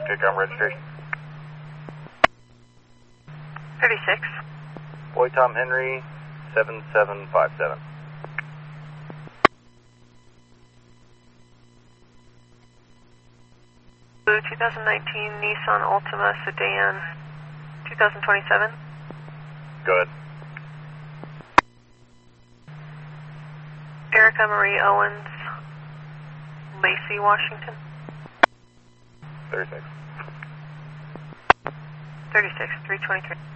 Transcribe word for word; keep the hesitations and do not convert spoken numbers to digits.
Take on registration. thirty-six. Boy Tom Henry, seven seven five seven. Blue twenty nineteen Nissan Altima sedan, twenty twenty-seven. Good. Erica Marie Owens, Lacey, Washington. thirty-six. thirty-six, three twenty-three.